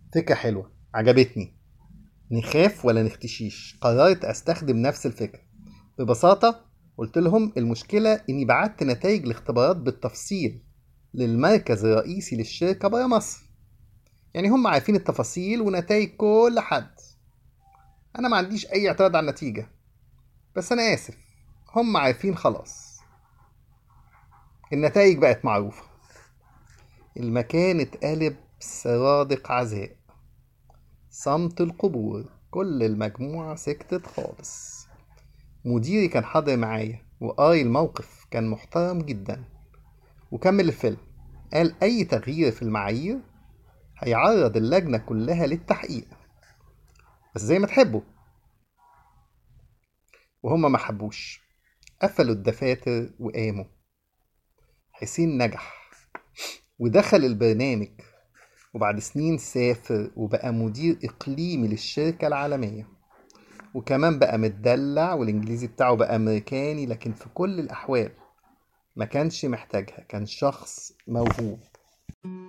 فكرة حلوة عجبتني. نخاف ولا نختشيش؟ قررت أستخدم نفس الفكرة. ببساطة قلت لهم المشكلة إني بعت نتائج الاختبارات بالتفصيل للمركز الرئيسي للشركة برا مصر. يعني هم عارفين التفاصيل ونتائج كل حد. أنا ما عنديش أي اعتراض على النتيجة، بس أنا آسف، هم عارفين خلاص. النتائج بقت معروفة. المكان اتقلب سرادق عزاء، صمت القبور، كل المجموعة سكتت خالص. مديري كان حاضر معايا وقاري الموقف، كان محترم جدا وكمل الفيلم. قال أي تغيير في المعايير هيعرض اللجنة كلها للتحقيق، بس زي ما تحبوا. وهما ما حبوش، قفلوا الدفاتر وقاموا. حسين نجح ودخل البرنامج، وبعد سنين سافر وبقى مدير إقليمي للشركة العالمية، وكمان بقى متدلع والإنجليزي بتاعه بقى أمريكاني. لكن في كل الأحوال ما كانش محتاجها، كان شخص موهوب.